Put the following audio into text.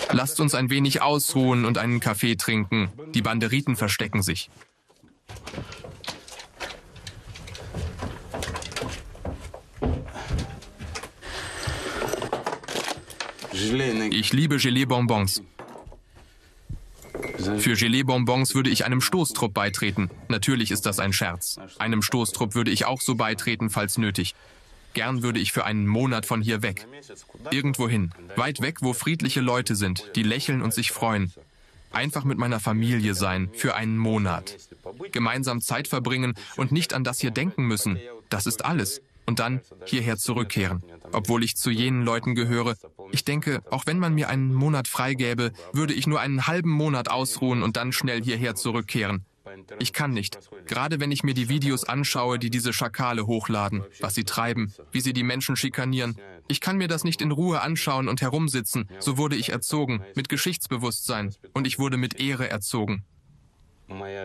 Lasst uns ein wenig ausruhen und einen Kaffee trinken. Die Banderiten verstecken sich. Ich liebe Gelee-Bonbons. Für Gelee-Bonbons würde ich einem Stoßtrupp beitreten. Natürlich ist das ein Scherz. Einem Stoßtrupp würde ich auch so beitreten, falls nötig. Gern würde ich für einen Monat von hier weg. Irgendwohin. Weit weg, wo friedliche Leute sind, die lächeln und sich freuen. Einfach mit meiner Familie sein, für einen Monat. Gemeinsam Zeit verbringen und nicht an das hier denken müssen. Das ist alles. Und dann hierher zurückkehren. Obwohl ich zu jenen Leuten gehöre. Ich denke, auch wenn man mir einen Monat freigäbe, würde ich nur einen halben Monat ausruhen und dann schnell hierher zurückkehren. Ich kann nicht. Gerade wenn ich mir die Videos anschaue, die diese Schakale hochladen, was sie treiben, wie sie die Menschen schikanieren. Ich kann mir das nicht in Ruhe anschauen und herumsitzen. So wurde ich erzogen, mit Geschichtsbewusstsein. Und ich wurde mit Ehre erzogen.